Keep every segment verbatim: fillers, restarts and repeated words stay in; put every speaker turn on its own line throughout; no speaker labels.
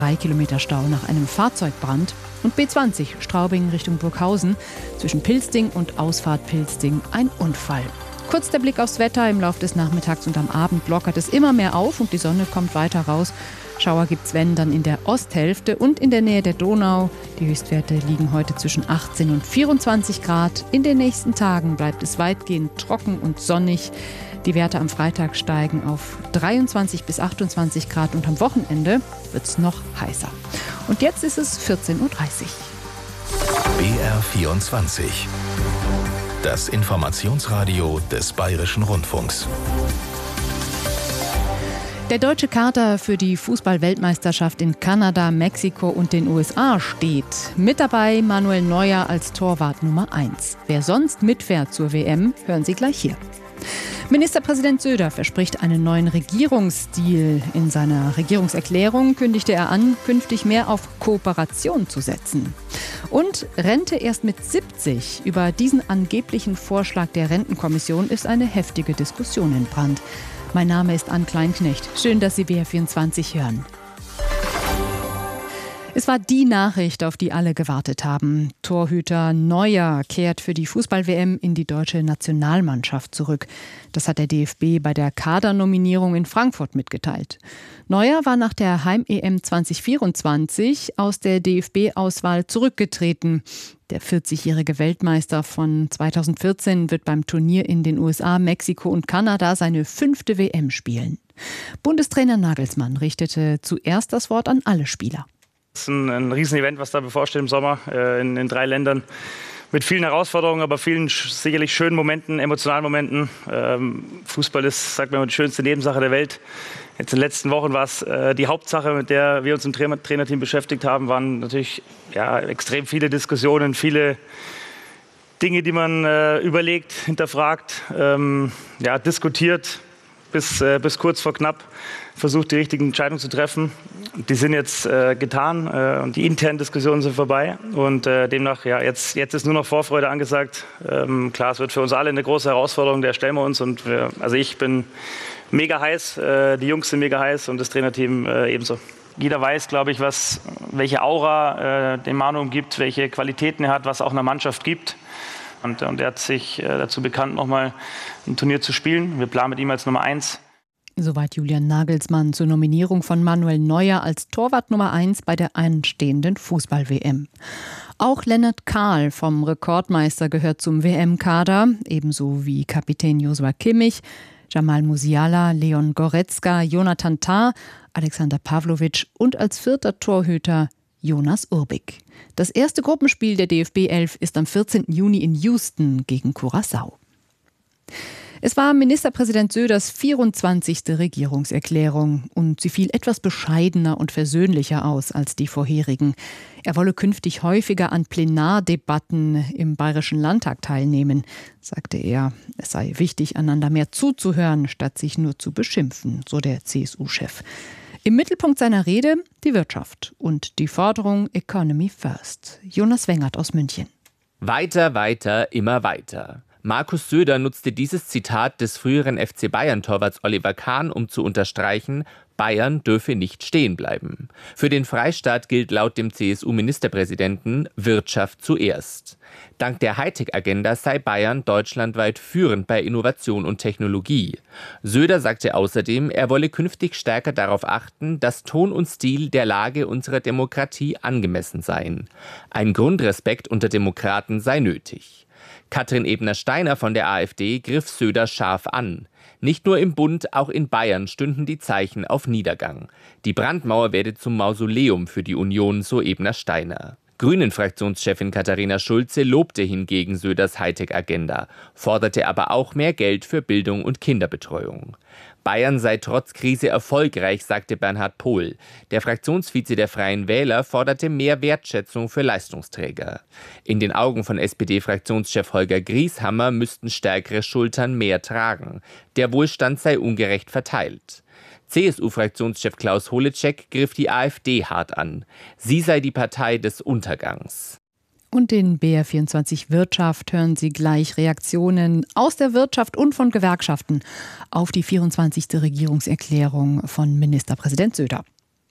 Drei Kilometer Stau nach einem Fahrzeugbrand. Und B zwanzig Straubing Richtung Burghausen. Zwischen Pilsting und Ausfahrt Pilsting ein Unfall. Kurz der Blick aufs Wetter. Im Laufe des Nachmittags und am Abend lockert es immer mehr auf und die Sonne kommt weiter raus. Schauer gibt's, wenn, dann in der Osthälfte und in der Nähe der Donau. Die Höchstwerte liegen heute zwischen achtzehn und vierundzwanzig Grad. In den nächsten Tagen bleibt es weitgehend trocken und sonnig. Die Werte am Freitag steigen auf dreiundzwanzig bis achtundzwanzig Grad und am Wochenende wird's noch heißer. Und jetzt ist es vierzehn Uhr dreißig.
B R vierundzwanzig. Das Informationsradio des Bayerischen Rundfunks.
Der deutsche Kader für die Fußball-Weltmeisterschaft in Kanada, Mexiko und den U S A steht. Mit dabei Manuel Neuer als Torwart Nummer eins. Wer sonst mitfährt zur W M, hören Sie gleich hier. Ministerpräsident Söder verspricht einen neuen Regierungsstil. In seiner Regierungserklärung kündigte er an, künftig mehr auf Kooperation zu setzen. Und Rente erst mit siebzig. Über diesen angeblichen Vorschlag der Rentenkommission ist eine heftige Diskussion entbrannt. Mein Name ist Ann Kleinknecht. Schön, dass Sie B R vierundzwanzig hören. Es war die Nachricht, auf die alle gewartet haben. Torhüter Neuer kehrt für die Fußball-W M in die deutsche Nationalmannschaft zurück. Das hat der D F B bei der Kadernominierung in Frankfurt mitgeteilt. Neuer war nach der Heim-E M zwanzig vierundzwanzig aus der D F B-Auswahl zurückgetreten. Der vierzigjährige Weltmeister von zweitausendvierzehn wird beim Turnier in den U S A, Mexiko und Kanada seine fünfte W M spielen. Bundestrainer Nagelsmann richtete zuerst das Wort an alle Spieler.
Es ist ein, ein Riesenevent, was da bevorsteht im Sommer äh, in, in drei Ländern. Mit vielen Herausforderungen, aber vielen sicherlich schönen Momenten, emotionalen Momenten. Ähm, Fußball ist, sagt man, die schönste Nebensache der Welt. Jetzt in den letzten Wochen war es äh, die Hauptsache, mit der wir uns im Trainer Trainerteam beschäftigt haben, waren natürlich ja, extrem viele Diskussionen, viele Dinge, die man äh, überlegt, hinterfragt, ähm, ja, diskutiert, bis, äh, bis kurz vor knapp versucht, die richtigen Entscheidungen zu treffen. Die sind jetzt äh, getan äh, und die internen Diskussionen sind vorbei. Und äh, demnach, ja, jetzt, jetzt ist nur noch Vorfreude angesagt. Ähm, klar, es wird für uns alle eine große Herausforderung, der stellen wir uns. Und wir, also ich bin mega heiß, äh, die Jungs sind mega heiß und das Trainerteam äh, ebenso. Jeder weiß, glaube ich, was, welche Aura äh, dem Manu gibt, welche Qualitäten er hat, was auch einer Mannschaft gibt. Und, und er hat sich äh, dazu bekannt, nochmal ein Turnier zu spielen. Wir planen mit ihm als Nummer eins.
Soweit Julian Nagelsmann zur Nominierung von Manuel Neuer als Torwart Nummer eins bei der anstehenden Fußball-W M. Auch Lennart Kahl vom Rekordmeister gehört zum W M-Kader, ebenso wie Kapitän Joshua Kimmich, Jamal Musiala, Leon Goretzka, Jonathan Tah, Alexander Pavlovic und als vierter Torhüter Jonas Urbik. Das erste Gruppenspiel der D F B elf ist am vierzehnten Juni in Houston gegen Curaçao. Es war Ministerpräsident Söders vierundzwanzigste Regierungserklärung und sie fiel etwas bescheidener und versöhnlicher aus als die vorherigen. Er wolle künftig häufiger an Plenardebatten im Bayerischen Landtag teilnehmen, sagte er. Es sei wichtig, einander mehr zuzuhören, statt sich nur zu beschimpfen, so der C S U-Chef. Im Mittelpunkt seiner Rede die Wirtschaft und die Forderung Economy First. Jonas Wengert aus München.
Weiter, weiter, immer weiter. Markus Söder nutzte dieses Zitat des früheren F C Bayern-Torwarts Oliver Kahn, um zu unterstreichen, Bayern dürfe nicht stehen bleiben. Für den Freistaat gilt laut dem C S U-Ministerpräsidenten Wirtschaft zuerst. Dank der Hightech-Agenda sei Bayern deutschlandweit führend bei Innovation und Technologie. Söder sagte außerdem, er wolle künftig stärker darauf achten, dass Ton und Stil der Lage unserer Demokratie angemessen seien. Ein Grundrespekt unter Demokraten sei nötig. Katrin Ebner-Steiner von der A f D griff Söder scharf an. Nicht nur im Bund, auch in Bayern stünden die Zeichen auf Niedergang. Die Brandmauer werde zum Mausoleum für die Union, so Ebner-Steiner. Grünen-Fraktionschefin Katharina Schulze lobte hingegen Söders Hightech-Agenda, forderte aber auch mehr Geld für Bildung und Kinderbetreuung. Bayern sei trotz Krise erfolgreich, sagte Bernhard Pohl. Der Fraktionsvize der Freien Wähler forderte mehr Wertschätzung für Leistungsträger. In den Augen von S P D-Fraktionschef Holger Grieshammer müssten stärkere Schultern mehr tragen. Der Wohlstand sei ungerecht verteilt. C S U-Fraktionschef Klaus Holecek griff die A f D hart an. Sie sei die Partei des Untergangs.
Und in B R vierundzwanzig Wirtschaft hören Sie gleich Reaktionen aus der Wirtschaft und von Gewerkschaften auf die vierundzwanzigste Regierungserklärung von Ministerpräsident Söder.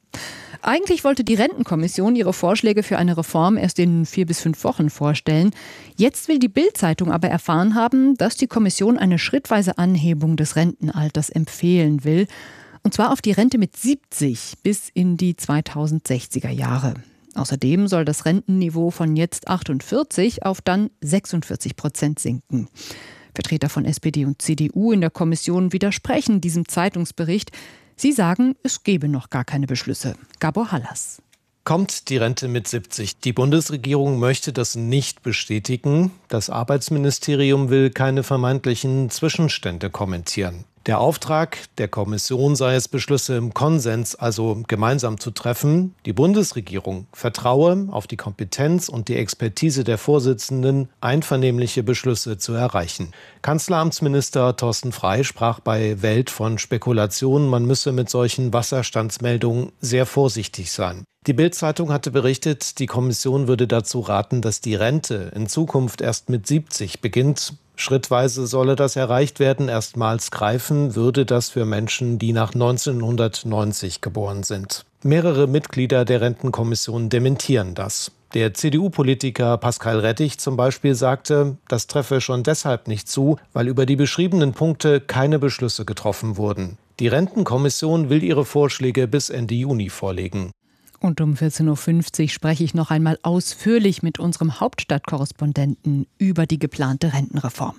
Eigentlich wollte die Rentenkommission ihre Vorschläge für eine Reform erst in vier bis fünf Wochen vorstellen. Jetzt will die Bild-Zeitung aber erfahren haben, dass die Kommission eine schrittweise Anhebung des Rentenalters empfehlen will. Und zwar auf die Rente mit siebzig bis in die zweitausendsechziger Jahre. Außerdem soll das Rentenniveau von jetzt achtundvierzig auf dann sechsundvierzig Prozent sinken. Vertreter von S P D und C D U in der Kommission widersprechen diesem Zeitungsbericht. Sie sagen, es gebe noch gar keine Beschlüsse. Gabor Hallas.
Kommt die Rente mit siebzig? Die Bundesregierung möchte das nicht bestätigen. Das Arbeitsministerium will keine vermeintlichen Zwischenstände kommentieren. Der Auftrag der Kommission sei es, Beschlüsse im Konsens, also gemeinsam zu treffen. Die Bundesregierung vertraue auf die Kompetenz und die Expertise der Vorsitzenden, einvernehmliche Beschlüsse zu erreichen. Kanzleramtsminister Thorsten Frey sprach bei Welt von Spekulationen, man müsse mit solchen Wasserstandsmeldungen sehr vorsichtig sein. Die Bild-Zeitung hatte berichtet, die Kommission würde dazu raten, dass die Rente in Zukunft erst mit siebzig beginnt. Schrittweise solle das erreicht werden. Erstmals greifen würde das für Menschen, die nach neunzehnhundertneunzig geboren sind. Mehrere Mitglieder der Rentenkommission dementieren das. Der C D U-Politiker Pascal Rettig zum Beispiel sagte, das treffe schon deshalb nicht zu, weil über die beschriebenen Punkte keine Beschlüsse getroffen wurden. Die Rentenkommission will ihre Vorschläge bis Ende Juni vorlegen.
Und um vierzehn Uhr fünfzig spreche ich noch einmal ausführlich mit unserem Hauptstadtkorrespondenten über die geplante Rentenreform.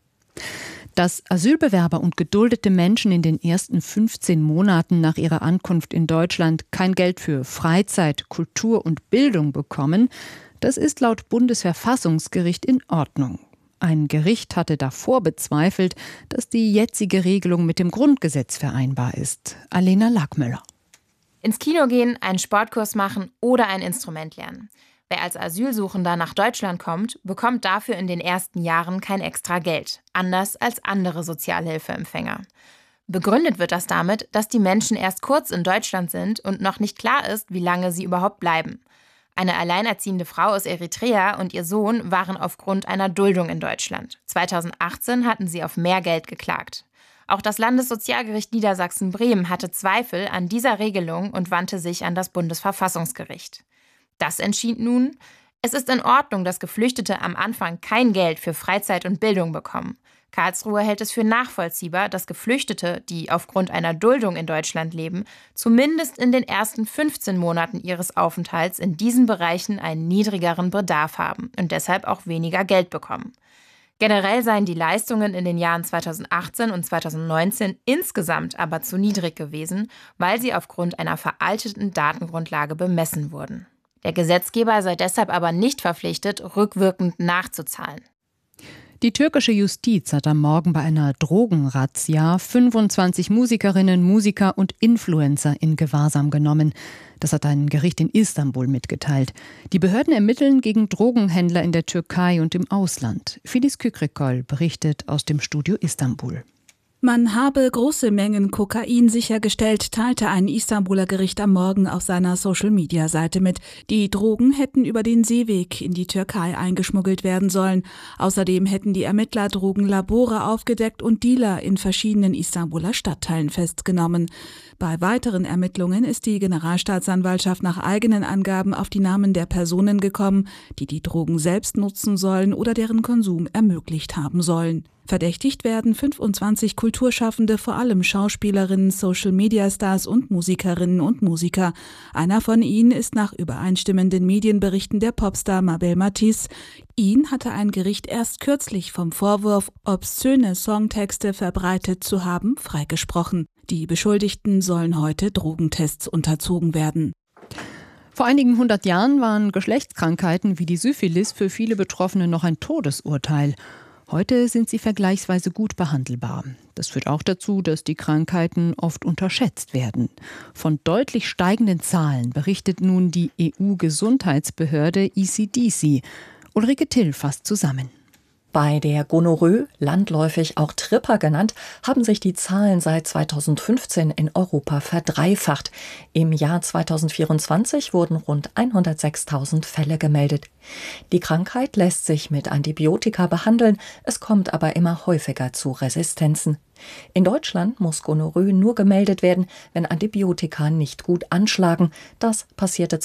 Dass Asylbewerber und geduldete Menschen in den ersten fünfzehn Monaten nach ihrer Ankunft in Deutschland kein Geld für Freizeit, Kultur und Bildung bekommen, das ist laut Bundesverfassungsgericht in Ordnung. Ein Gericht hatte davor bezweifelt, dass die jetzige Regelung mit dem Grundgesetz vereinbar ist. Alena Lackmöller.
Ins Kino gehen, einen Sportkurs machen oder ein Instrument lernen. Wer als Asylsuchender nach Deutschland kommt, bekommt dafür in den ersten Jahren kein extra Geld, anders als andere Sozialhilfeempfänger. Begründet wird das damit, dass die Menschen erst kurz in Deutschland sind und noch nicht klar ist, wie lange sie überhaupt bleiben. Eine alleinerziehende Frau aus Eritrea und ihr Sohn waren aufgrund einer Duldung in Deutschland. zweitausendachtzehn hatten sie auf mehr Geld geklagt. Auch das Landessozialgericht Niedersachsen-Bremen hatte Zweifel an dieser Regelung und wandte sich an das Bundesverfassungsgericht. Das entschied nun, es ist in Ordnung, dass Geflüchtete am Anfang kein Geld für Freizeit und Bildung bekommen. Karlsruhe hält es für nachvollziehbar, dass Geflüchtete, die aufgrund einer Duldung in Deutschland leben, zumindest in den ersten fünfzehn Monaten ihres Aufenthalts in diesen Bereichen einen niedrigeren Bedarf haben und deshalb auch weniger Geld bekommen. Generell seien die Leistungen in den Jahren zweitausendachtzehn und zweitausendneunzehn insgesamt aber zu niedrig gewesen, weil sie aufgrund einer veralteten Datengrundlage bemessen wurden. Der Gesetzgeber sei deshalb aber nicht verpflichtet, rückwirkend nachzuzahlen.
Die türkische Justiz hat am Morgen bei einer Drogenrazzia fünfundzwanzig Musikerinnen, Musiker und Influencer in Gewahrsam genommen. Das hat ein Gericht in Istanbul mitgeteilt. Die Behörden ermitteln gegen Drogenhändler in der Türkei und im Ausland. Filiz Kükrikol berichtet aus dem Studio Istanbul.
Man habe große Mengen Kokain sichergestellt, teilte ein Istanbuler Gericht am Morgen auf seiner Social-Media-Seite mit. Die Drogen hätten über den Seeweg in die Türkei eingeschmuggelt werden sollen. Außerdem hätten die Ermittler Drogenlabore aufgedeckt und Dealer in verschiedenen Istanbuler Stadtteilen festgenommen. Bei weiteren Ermittlungen ist die Generalstaatsanwaltschaft nach eigenen Angaben auf die Namen der Personen gekommen, die die Drogen selbst nutzen sollen oder deren Konsum ermöglicht haben sollen. Verdächtigt werden fünfundzwanzig Kulturschaffende, vor allem Schauspielerinnen, Social-Media-Stars und Musikerinnen und Musiker. Einer von ihnen ist nach übereinstimmenden Medienberichten der Popstar Mabel Matiz. Ihn hatte ein Gericht erst kürzlich vom Vorwurf, obszöne Songtexte verbreitet zu haben, freigesprochen. Die Beschuldigten sollen heute Drogentests unterzogen werden.
Vor einigen hundert Jahren waren Geschlechtskrankheiten wie die Syphilis für viele Betroffene noch ein Todesurteil. Heute sind sie vergleichsweise gut behandelbar. Das führt auch dazu, dass die Krankheiten oft unterschätzt werden. Von deutlich steigenden Zahlen berichtet nun die E U-Gesundheitsbehörde E C D C. Ulrike Till fasst zusammen.
Bei der Gonorrhoe, landläufig auch Tripper genannt, haben sich die Zahlen seit zweitausendfünfzehn in Europa verdreifacht. Im Jahr zweitausendvierundzwanzig wurden rund hundertsechstausend Fälle gemeldet. Die Krankheit lässt sich mit Antibiotika behandeln, es kommt aber immer häufiger zu Resistenzen. In Deutschland muss Gonorrhoe nur gemeldet werden, wenn Antibiotika nicht gut anschlagen. Das passierte